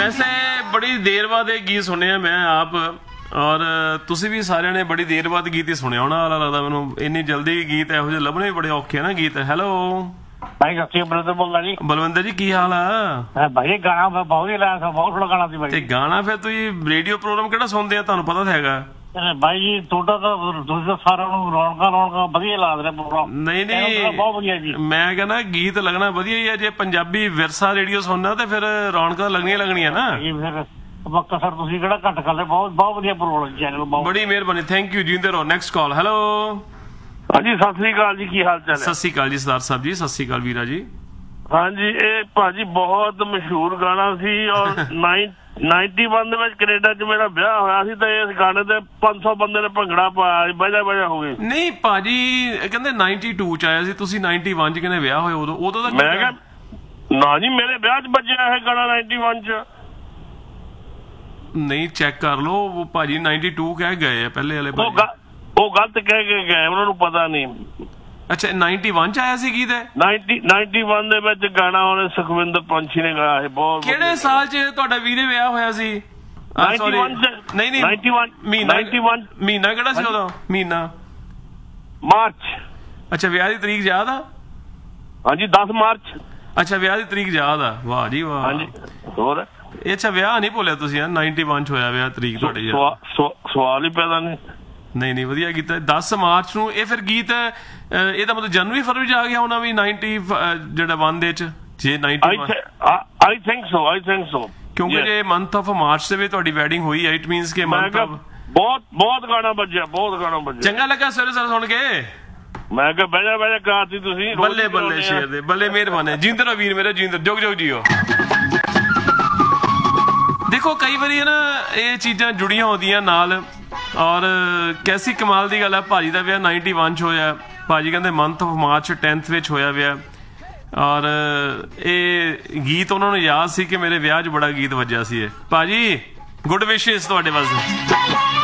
ਵੈਸੇ ਬੜੀ ਦੇਰ ਬਾਅਦ ਇਹ ਗੀਤ ਸੁਣਿਆ ਮੈਂ ਆਪ, ਔਰ ਤੁਸੀਂ ਵੀ ਸਾਰਿਆਂ ਨੇ ਬੜੀ ਦੇਰ ਬਾਅਦ ਗੀਤ ਹੀ ਸੁਣਿਆ ਹੋਣਾ ਵਾਲਾ ਲੱਗਦਾ ਮੈਨੂੰ। ਇੰਨੀ ਜਲਦੀ ਗੀਤ ਇਹੋ ਜਿਹੇ ਲੱਭਣੇ ਵੀ ਬੜੇ ਔਖੇ ਆ ਨਾ ਗੀਤ। ਹੈਲੋ ਭਾਈ ਸਤਿ ਬਲਵਿੰਦਰ ਬੋਲਦਾ ਜੀ। ਬਲਵਿੰਦਰ ਜੀ ਕੀ ਹਾਲ ਆ ਭਾਈ ਗਾਣਾ ਬਹੁਤ ਹੀ ਲਾਇਆ, ਬਹੁਤ ਸੋਹਣਾ ਗਾਣਾ ਸੀ ਭਾਈ। ਤੇ ਗਾਣਾ ਫਿਰ ਤੁਸੀਂ ਰੇਡੀਓ ਪ੍ਰੋਗਰਾਮ ਕਿਹੜਾ ਸੁਣਦੇ ਆ, ਤੁਹਾਨੂੰ ਪਤਾ ਤਾਂ ਹੈਗਾ। ਭਾਈ ਜੀ ਤੁਹਾਡਾ ਤਾਂ ਤੁਸੀਂ ਤਾਂ ਸਾਰਿਆਂ ਨੂੰ ਰੌਣਕਾਂ ਵਧੀਆ ਲਾ ਦੇ ਪ੍ਰੋਗਰਾਮ। ਨਹੀਂ ਬਹੁਤ ਵਧੀਆ ਜੀ। ਮੈਂ ਕਹਿੰਦਾ ਗੀਤ ਲੱਗਣਾ ਵਧੀਆ ਹੀ ਆ। ਜੇ ਪੰਜਾਬੀ ਵਿਰਸਾ ਰੇਡੀਓ ਸੁਣਨਾ ਤੇ ਫਿਰ ਰੌਣਕਾਂ ਲੱਗਣੀਆਂ ਨਾ। ਫਿਰ ਪੱਕਾ ਸਰ ਤੁਸੀਂ ਕਿਹੜਾ ਘੱਟ ਕਰਦੇ, ਬਹੁਤ ਵਧੀਆ ਪ੍ਰੋਗਰਾਮ ਚੈਨਲ। ਬੜੀ ਮਿਹਰਬਾਨੀ, ਥੈਂਕ ਯੂ। ਜਿੰਦੇ ਰਹੋ। Next call. ਹੈਲੋ ਹਾਂਜੀ ਸਤਿ ਸ੍ਰੀ ਅਕਾਲ ਜੀ, ਕੀ ਹਾਲ ਚਾਲ ਹੈ? ਸਤਿ ਸ੍ਰੀ ਅਕਾਲ ਜੀ ਸਰਦਾਰ ਸਾਹਿਬ ਜੀ। ਸਤਿ ਸ੍ਰੀ ਅਕਾਲ ਵੀਰਾ ਜੀ। ਹਾਂਜੀ ਇਹ ਭਾਜੀ ਬਹੁਤ ਮਸ਼ਹੂਰ ਗਾਣਾ ਸੀ, ਔਰ 91 ਦੇ ਵਿੱਚ ਕੈਨੇਡਾ 'ਚ ਮੇਰਾ ਵਿਆਹ ਹੋਇਆ ਸੀ ਤੇ ਇਸ ਗਾਣੇ ਤੇ 500 ਬੰਦੇ ਨੇ ਭੰਗੜਾ ਪਾਇਆ, ਵਜਾ ਹੋ ਗਏ। ਨਹੀਂ ਭਾਜੀ ਕਹਿੰਦੇ 92 ਚ ਆਇਆ ਸੀ, ਤੁਸੀਂ 91 ਚ ਕਹਿੰਦੇ ਵਿਆਹ ਹੋਇਆ ਉਦੋਂ ਦਾ। ਮੈਂ ਕਿਹਾ ਨਾ ਜੀ ਮੇਰੇ ਵਿਆਹ 'ਚ ਵੱਜਿਆ ਇਹ ਗਾਣਾ 91 ਚ। ਨਹੀਂ ਚੈੱਕ ਕਰ ਲਓ, ਉਹ ਭਾਜੀ 92 ਕਹਿ ਗਏ ਆ ਪਹਿਲੇ ਵਾਲੇ। ਉਹ ਗਲਤ ਕਹਿ ਕੇ ਗਏ, ਉਹਨਾਂ ਨੂੰ ਪਤਾ ਨਹੀਂ। ਅੱਛਾ 91 ਚ ਆਇਆ ਸੀ ਗੀਤ? 91 ਦੇ ਵਿੱਚ ਗਾਣਾ ਉਹਨੇ ਸੁਖਵਿੰਦਰ ਪੰਛੀ ਨੇ ਗਾਇਆ ਹੈ। ਬਹੁਤ ਕਿਹੜੇ ਸਾਲ ਚ ਤੁਹਾਡਾ ਵੀਰੇ ਵਿਆਹ ਹੋਇਆ ਸੀ? 91 ਨਹੀਂ 91 ਮਹੀਨਾ ਕਿਹੜਾ ਸੀ ਉਦੋਂ? ਮਹੀਨਾ ਮਾਰਚ। ਅੱਛਾ ਵਿਆਹ ਦੀ ਤਰੀਕ ਯਾਦ ਆ? ਹਾਂਜੀ 10 ਮਾਰਚ। ਅੱਛਾ ਵਿਆਹ ਦੀ ਤਰੀਕ ਯਾਦ ਆ, ਵਾਹ ਜੀ ਵਾਹ। ਹਾਂਜੀ ਹੋਰ ਇਹ ਅੱਛਾ ਵਿਆਹ ਨਹੀਂ ਭੁੱਲਿਆ ਤੁਸੀਂ? 91 ਚ ਹੋਇਆ ਵਿਆਹ, ਤਰੀਕ ਤੁਹਾਡੀ ਸਵਾਲ ਹੀ ਪੈਦਾ ਨਹੀਂ। ਨਹੀਂ ਵਧੀਆ ਕੀਤਾ। 10 ਮਾਰਚ ਨੂੰ ਇਹ ਫਿਰ ਗੀਤ ਇਹਦਾ ਮਤਲਬ ਜਨਵਰੀ ਫਰਵਰੀ ਚ ਆ ਗਿਆ ਹੋਣਾ ਵੀ 90 ਜਿਹੜਾ 1 ਦੇ ਚ। ਜੇ 91 ਆਈ ਥਿੰਕ ਸੋ ਕਿਉਂਕਿ ਜੇ ਮੰਥ ਆਫ ਮਾਰਚ ਦੇ ਵਿੱਚ ਤੁਹਾਡੀ ਵੈਡਿੰਗ ਹੋਈ ਹੈ, ਇਟ ਮੀਨਸ ਕਿ ਮੰਥ ਆਫ। ਬਹੁਤ ਗਾਣਾ ਵੱਜਿਆ, ਬਹੁਤ ਗਾਣਾ ਵੱਜਿਆ। ਚੰਗਾ ਲੱਗਾ ਸਵੇਰੇ ਸਵੇਰੇ ਸੁਣ ਕੇ। ਮੈਂ ਕਿਹਾ ਬਹਿ ਜਾ ਗਾਤੀ ਤੁਸੀਂ। ਬੱਲੇ ਬੱਲੇ ਸ਼ੇਰ ਦੇ ਬੱਲੇ, ਮਿਹਰਬਾਨੀ। ਜਿੰਦਰ ਆ ਵੀਰ ਮੇਰਾ, ਜਿੰਦਰ ਜੁਗ ਜੁਗ ਜੀਓ। ਦੇਖੋ ਕਈ ਵਾਰੀ ਨਾ ਇਹ ਚੀਜ਼ਾਂ ਜੁੜੀਆਂ ਹੁੰਦੀਆਂ ਨਾਲ, ਔਰ ਕੈਸੀ ਕਮਾਲ ਦੀ ਗੱਲ ਹੈ। ਭਾਜੀ ਦਾ ਵਿਆਹ 91 ਚ ਹੋਇਆ। ਭਾਜੀ ਕਹਿੰਦੇ ਮੰਥ ਆਫ ਮਾਰਚ 10th ਵਿੱਚ ਹੋਇਆ ਵਿਆਹ, ਔਰ ਇਹ ਗੀਤ ਉਹਨਾਂ ਨੂੰ ਯਾਦ ਸੀ ਕਿ ਮੇਰੇ ਵਿਆਹ 'ਚ ਬੜਾ ਗੀਤ ਵੱਜਿਆ ਸੀ। ਇਹ ਭਾਜੀ ਗੁੱਡ ਵਿਸ਼ੇਸ ਤੁਹਾਡੇ ਵਾਸਤੇ।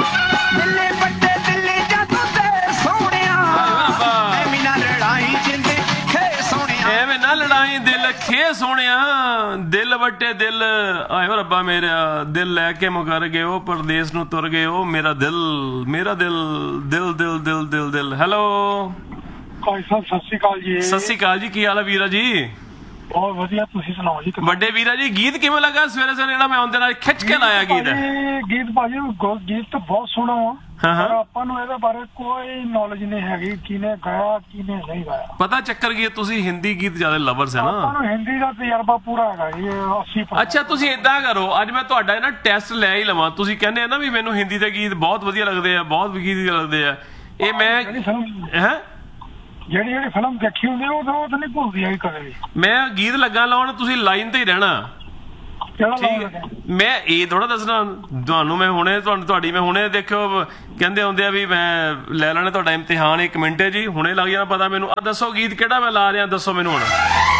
ਐਵੇਂ ਨਾ ਲੜਾਈ ਦਿਲ ਖੇ ਸੋਹਣਿਆ, ਦਿਲ ਵੱਟੇ ਦਿਲ। ਆਇਓ ਰੱਬਾ ਮੇਰਾ ਦਿਲ ਲੈ ਕੇ ਮੁਕਰ ਗਏ, ਉਹ ਪਰਦੇਸ ਨੂੰ ਤੁਰ ਗਏ, ਉਹ ਮੇਰਾ ਦਿਲ ਦਿਲ ਦਿਲ ਦਿਲ ਦਿਲ ਦਿਲ ਦਿਲ। ਹੈਲੋ ਭਾਈ ਸਾਹਿਬ ਸਤਿ ਸ੍ਰੀ ਅਕਾਲ ਜੀ। ਸਤਿ ਸ੍ਰੀ ਅਕਾਲ ਜੀ, ਕੀ ਹਾਲ ਹੈ ਵੀਰਾ ਜੀ? ਬਹੁਤ ਵਧੀਆ, ਤੁਸੀਂ ਸੁਣਾਓ ਜੀ? ਵੱਡੇ ਵੀਰਾ ਜੀ ਗੀਤ ਕਿਵੇਂ ਲੱਗਾ ਸਵੇਰੇ ਸਵੇਰੇ ਜਿਹੜਾ ਮੈਂ ਆਉਂਦੇ ਨਾਲ ਖਿੱਚ ਕੇ ਲਾਇਆ ਗੀਤ? ਗੀਤ ਭਾਜੀ ਗੀਤ ਤਾਂ ਬਹੁਤ ਸੋਹਣਾ ਵਾ, ਪਰ ਆਪਾਂ ਨੂੰ ਇਹਦੇ ਬਾਰੇ ਕੋਈ ਨੌਲੇਜ ਨਹੀਂ ਹੈਗੀ, ਕਿਹਨੇ ਗਾਇਆ ਕਿਹਨੇ ਨਹੀਂ ਗਾਇਆ। ਪਤਾ ਚੱਕਰ ਕੀ, ਤੁਸੀਂ ਹਿੰਦੀ ਗੀਤ ਜ਼ਿਆਦਾ ਲਵਰਸ ਹੈ ਨਾ। ਆਪਾਂ ਨੂੰ ਹਿੰਦੀ ਦਾ ਤਜਰਬਾ ਪੂਰਾ ਹੈਗਾ ਜੀ 80%। ਅੱਛਾ ਤੁਸੀਂ ਏਦਾਂ ਕਰੋ, ਅੱਜ ਮੈਂ ਤੁਹਾਡਾ ਨਾ ਟੈਸਟ ਲੈ ਹੀ ਲਵਾਂ। ਤੁਸੀਂ ਕਹਿੰਦੇ ਆ ਨਾ ਵੀ ਮੈਨੂੰ ਹਿੰਦੀ ਦੇ ਗੀਤ ਬਹੁਤ ਵਧੀਆ ਲੱਗਦੇ ਆ, ਬਹੁਤ ਗੀਤ ਲੱਗਦੇ ਆ। ਇਹ ਮੈਂ ਜਿਹੜੀ ਫਿਲਮ ਦੇਖੀ ਹੁੰਦੀ ਉਹ ਤਾਂ ਨਹੀਂ ਭੁੱਲਦੀ ਹੈਗੀ ਕਦੇ ਵੀ। ਮੈਂ ਗੀਤ ਲੱਗਾ ਲਾਉਣ, ਤੁਸੀਂ ਲਾਈਨ ਤੇ ਹੀ ਰਹਿਣਾ। ਠੀਕ, ਮੈਂ ਇਹ ਥੋੜਾ ਦੱਸਣਾ ਤੁਹਾਨੂੰ। ਮੈਂ ਹੁਣੇ ਤੁਹਾਡੀ ਮੈਂ ਹੁਣੇ ਦੇਖਿਓ ਕਹਿੰਦੇ ਹੁੰਦੇ ਆ ਵੀ ਮੈਂ ਲੈ ਲੈਣਾ ਤੁਹਾਡਾ ਇਮਤਿਹਾਨ 1 ਮਿੰਟ ਜੀ, ਹੁਣੇ ਲੱਗ ਜਾਣਾ ਪਤਾ ਮੈਨੂੰ। ਆ ਦੱਸੋ ਗੀਤ ਕਿਹੜਾ ਮੈਂ ਲਾ ਰਿਹਾ, ਦੱਸੋ ਮੈਨੂੰ ਹੁਣ।